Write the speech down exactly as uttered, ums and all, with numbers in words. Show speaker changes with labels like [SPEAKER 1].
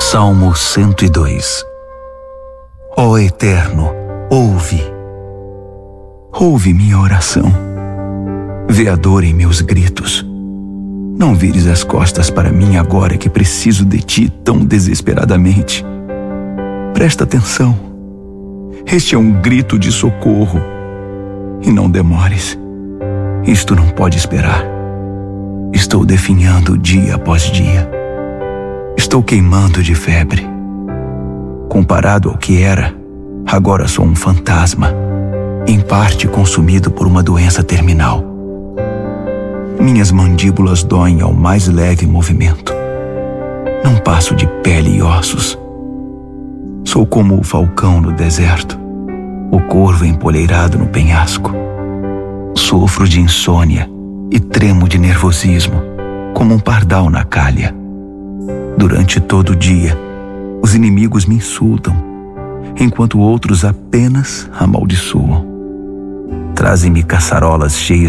[SPEAKER 1] Salmo cento e dois. Ó Eterno, ouve. Ouve minha oração. Vê a dor em meus gritos. Não vires as costas para mim agora que preciso de ti tão desesperadamente. Presta atenção. Este é um grito de socorro. E não demores. Isto não pode esperar. Estou definhando dia após dia. Estou queimando de febre. Comparado ao que era, agora sou um fantasma, em parte consumido por uma doença terminal. Minhas mandíbulas doem ao mais leve movimento. Não passo de pele e ossos. Sou como o falcão no deserto, o corvo empoleirado no penhasco. Sofro de insônia e tremo de nervosismo, como um pardal na calha. Durante todo o dia, os inimigos me insultam, enquanto outros apenas amaldiçoam. Trazem-me caçarolas cheias